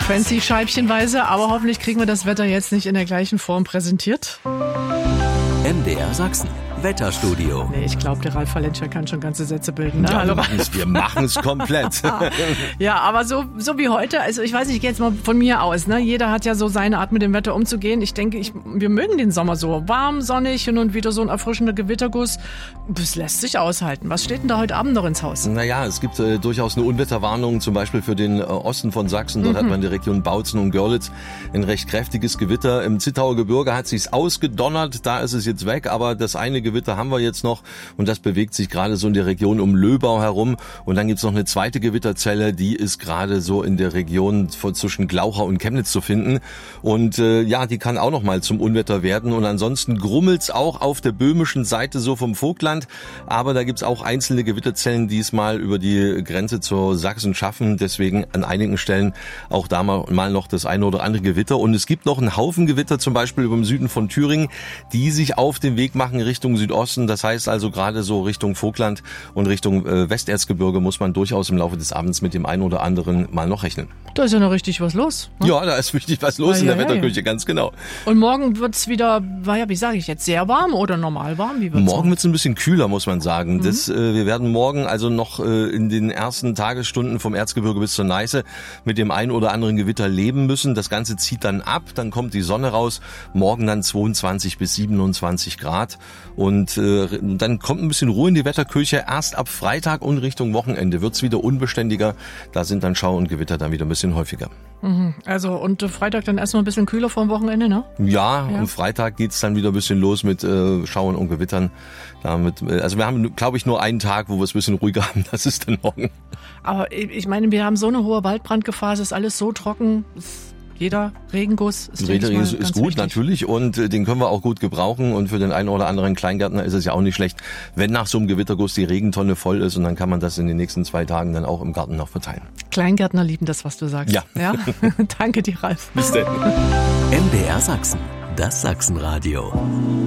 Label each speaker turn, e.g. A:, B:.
A: Frequency scheibchenweise, aber hoffentlich kriegen wir das Wetter jetzt nicht in der gleichen Form präsentiert.
B: MDR Sachsen. Wetterstudio.
A: Nee, ich glaube, der Ralf Valenscher kann schon ganze Sätze bilden. Ne?
C: Ja, wir machen es komplett.
A: Ja, aber so wie heute, also ich weiß nicht, ich gehe jetzt mal von mir aus. Ne? Jeder hat ja so seine Art, mit dem Wetter umzugehen. Ich denke, wir mögen den Sommer so. Warm, sonnig, hin und wieder so ein erfrischender Gewitterguss. Das lässt sich aushalten. Was steht denn da heute Abend noch ins Haus?
C: Naja, es gibt durchaus eine Unwetterwarnung, zum Beispiel für den Osten von Sachsen. Dort hat man die Region Bautzen und Görlitz ein recht kräftiges Gewitter. Im Zittauer Gebirge hat sich's ausgedonnert, da ist es jetzt weg, aber das eine Gewitter haben wir jetzt noch und das bewegt sich gerade so in der Region um Löbau herum. Und dann gibt's noch eine zweite Gewitterzelle, die ist gerade so in der Region zwischen Glauchau und Chemnitz zu finden. Und die kann auch noch mal zum Unwetter werden. Und ansonsten grummelt's auch auf der böhmischen Seite so vom Vogtland. Aber da gibt's auch einzelne Gewitterzellen, die es mal über die Grenze zur Sachsen schaffen. Deswegen an einigen Stellen auch da mal noch das eine oder andere Gewitter. Und es gibt noch einen Haufen Gewitter, zum Beispiel über dem Süden von Thüringen, die sich auf den Weg machen Richtung Südosten. Das heißt also gerade so Richtung Vogtland und Richtung Westerzgebirge muss man durchaus im Laufe des Abends mit dem einen oder anderen mal noch rechnen.
A: Da ist ja noch richtig was los. Ne?
C: Ja, da ist richtig was los in der Wetterküche, ganz genau.
A: Und morgen wird's wieder, wie sage ich jetzt, sehr warm oder normal warm? Wie wird's
C: morgen wird's ein bisschen kühler, muss man sagen. Wir werden morgen also noch in den ersten Tagesstunden vom Erzgebirge bis zur Neiße mit dem einen oder anderen Gewitter leben müssen. Das Ganze zieht dann ab, dann kommt die Sonne raus. Morgen dann 22 bis 27 Grad. Und dann kommt ein bisschen Ruhe in die Wetterküche. Erst ab Freitag und Richtung Wochenende wird's wieder unbeständiger. Da sind dann Schauer und Gewitter dann wieder ein bisschen häufiger.
A: Also und Freitag dann erstmal ein bisschen kühler vor dem Wochenende, ne?
C: Ja, am Freitag geht's dann wieder ein bisschen los mit Schauern und Gewittern. Also wir haben, glaube ich, nur einen Tag, wo wir es ein bisschen ruhiger haben. Das ist dann morgen.
A: Aber ich meine, wir haben so eine hohe Waldbrandgefahr. Es ist alles so trocken. Jeder Regenguss ist
C: ist gut,
A: wichtig.
C: Natürlich, und den können wir auch gut gebrauchen. Und für den einen oder anderen Kleingärtner ist es ja auch nicht schlecht, wenn nach so einem Gewitterguss die Regentonne voll ist. Und dann kann man das in den nächsten 2 Tagen dann auch im Garten noch verteilen.
A: Kleingärtner lieben das, was du sagst.
C: Ja.
A: Danke dir, Ralf.
C: Bis dann.
B: MDR Sachsen, das Sachsenradio.